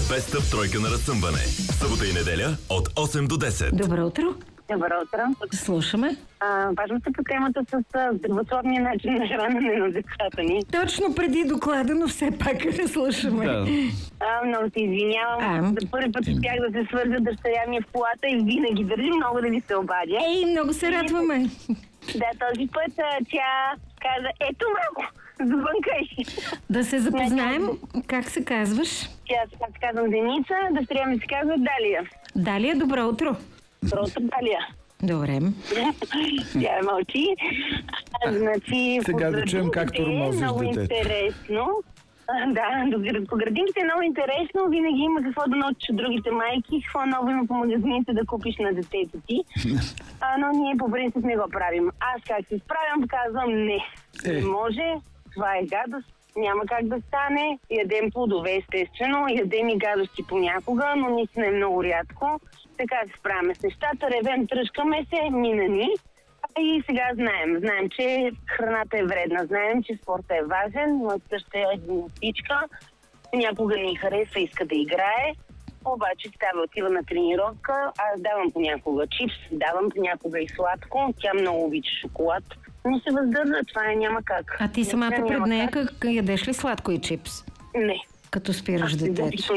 Best of тройка на разсъмване. Събота и неделя от 8 до 10. Добро утро. Добро утро. Слушаме. Важно се по темата с здравословния начин на хранене на децата ни. Точно преди доклада, но все пак слушаме. Да. Много се извинявам. За първи път успях да се свържа дъщеря ми в колата и винаги държи много да ви се обадя. Ей, много се радваме. Да, този път тя каза, ето малко, звънкай. Да се запознаем. Как се казваш? Аз се казвам Деница, дъщеря ми се казва Далия. Далия, добро утро. Добро утро, Далия. Добре. Тя мълчи. Значи, Сега да чуем как тормозиш много детето. интересно. Да, по градинките е много интересно. Винаги има какво да научиш от другите майки, какво ново има по магазините да купиш на детето ти. Но ние по принцип не го правим. Аз как се справям, казвам не. Не може, това е гадост. Няма как да стане. Ядем плодове, естествено. Ядем и гадости понякога, но наистина е много рядко. Така се справяме с нещата. Ревем, тръжкаме се, мина ни. И сега знаем, че храната е вредна, знаем, че спортът е важен, но също е гимнастичка, някога ни харесва, иска да играе, обаче отива на тренировка, аз давам понякога чипс, давам понякога и сладко, тя много обича шоколад, но се въздържа, това няма как. А ти самата пред нея ядеш ли сладко и чипс? Не. Като спираш детето?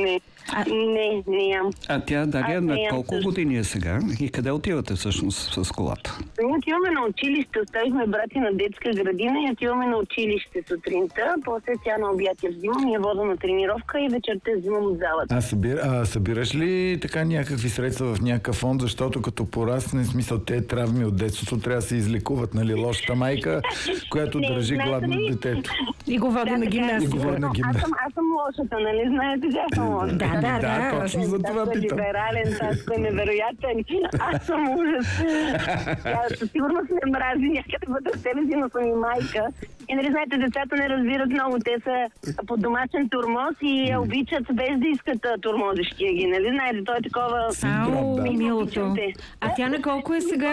Не ям. А тя, Дария, на колко години е сега? И къде отивате всъщност с колата? Ние отиваме на училище, оставихме брати на детска градина и отиваме на училище сутринта, после тя на обяд я взимам, я вода на тренировка и вечерта я взимам от залата. Събираш ли така някакви средства в някакъв фонд, защото като порасне, в смисъл те травми от детството трябва да се излекуват, нали, лошата майка, която държи гладно детето. И го води на гимнастика. Аз съм лошата, нали знаете, че аз съм лошата. Да, точно за това питам. Либерален, татко е невероятен. Аз съм ужас. Със сигурност не мрази някъде вътре в себе си, но съм и майка. И нали знаете, децата не разбират много. Те са под домашен турмоз и обичат без да искат турмозещия ги. Нали знаете, той е такова... Милото. А тя на колко е сега?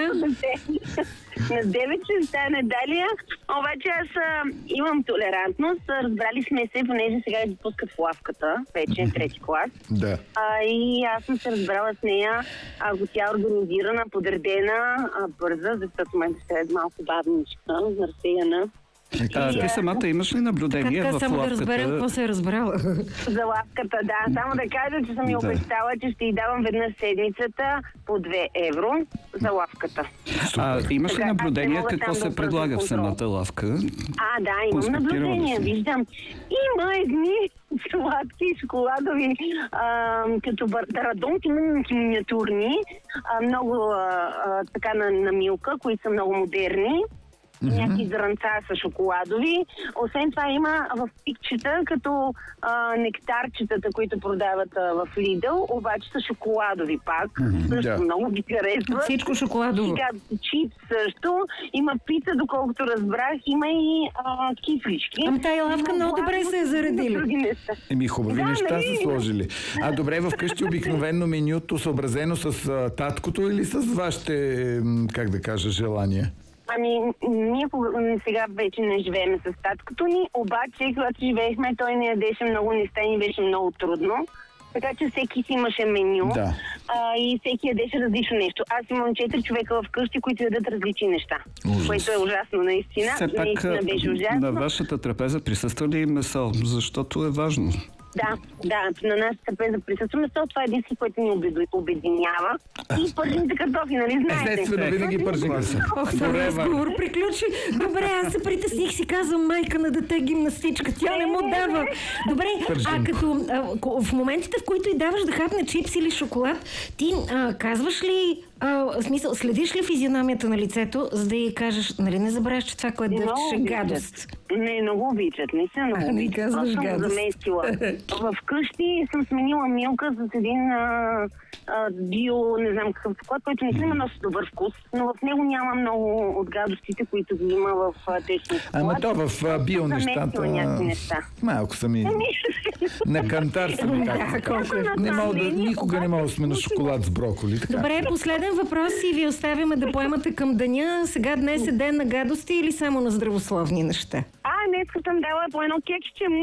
На 9 ще стане Далия, обаче аз имам толерантност. Разбрали сме се, понеже сега я пускат в лавката, вече трети клас. Да. И аз съм се разбрала с нея, ако тя е организирана, подредена, бърза, защото ме е малко бавничка, разсеяна. Ти самата имаш ли наблюдение в лавката? Само да разберем какво се е разбрала. За лавката, да. Само да кажа, че съм я обещала, че ще й давам веднъж седмицата по 2 евро за лавката. Имаш ли наблюдение какво се предлага в самата лавка? Да, имам наблюдение, виждам. Има едни сладки, шоколадови, като радонки миниатюрни, много така на Милка, които са много модерни. Някакви зранца са шоколадови. Освен това има в пикчета, като нектарчетата, които продават в Lidl, обаче са шоколадови пак. Също много ги харесва. Всичко шоколадово. Сега чипс също. Има пица, доколкото разбрах. Има и кифлички. Тая лавка много добре се е заредили. Хубави неща са сложили. Добре, вкъщи обикновено менюто съобразено с таткото или с вашите, как да кажа, желания? Ние сега вече не живеем с таткото ни, обаче, когато живеехме, той не ядеше много неща и ни беше много трудно. Така че всеки си имаше меню и всеки ядеше различно нещо. Аз имам 4 човека вкъщи, които ядат различни неща. Което е ужасно, наистина. Все пак беше ужасно. На вашата трапеза присъства ли месо? Защото е важно. Да, на нас трапеза присъства месо. Това е единствено, което ни обединява. И пържените картофи, нали знаете? Естествено, винаги пържените са. Това разговор приключи. Добре, аз се притесних, си казвам, майка на дете гимнастичка. Тя не му дава. Добре, в моментите, в които й даваш да хапне чипс или шоколад, ти казваш ли, в смисъл, следиш ли физиономията на лицето, за да й кажеш, нали не забравяш, че това, което дъвчеш е гадост? Не, много обичат. Не са много обичат. Казваш гадост. Вкъщи съм сменила Милка с един био, не знам какъв шоколад, който не има носи добър вкус, но в него няма много от гадостите, които ги има в течния шоколад. То в био нещата малко сами на кантар сами, никога не мога да сме на шоколад с броколи. Добре, последен въпрос и ви оставяме да поемате към деня. Сега днес е ден на гадости или само на здравословни неща? Днес съм дала по едно кекче.